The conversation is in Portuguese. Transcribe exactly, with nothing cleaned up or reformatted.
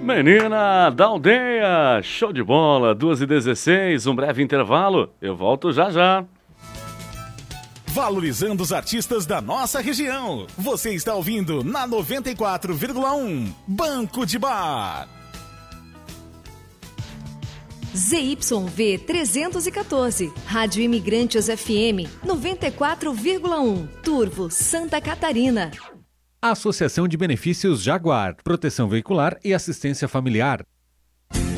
Menina da aldeia, show de bola, duas e dezesseis, um breve intervalo, eu volto já já. Valorizando os artistas da nossa região. Você está ouvindo na noventa e quatro vírgula um, Banco de Bar. Z Y V trezentos e quatorze, Rádio Imigrantes F M noventa e quatro vírgula um, Turvo, Santa Catarina. Associação de Benefícios Jaguar, Proteção Veicular e Assistência Familiar.